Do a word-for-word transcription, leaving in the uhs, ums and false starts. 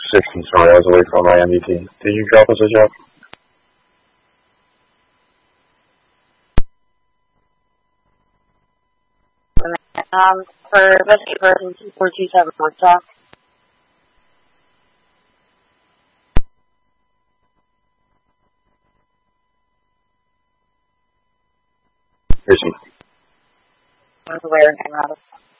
sixteen, sorry, I was away from my M V P. Did you drop us a job? Um, for investigate person two four two seven one talk. Is he? I was aware and rather.